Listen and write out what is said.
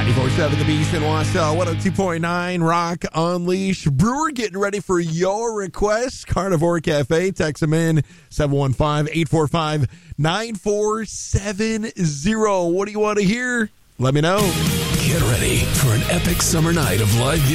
94.7 The Beast in Wausau, 102.9 Rock Unleashed. Brewer getting ready for your requests. Carnivore Cafe, text them in 715-845-9470. What do you want to hear? Let me know. Get ready for an epic summer night of live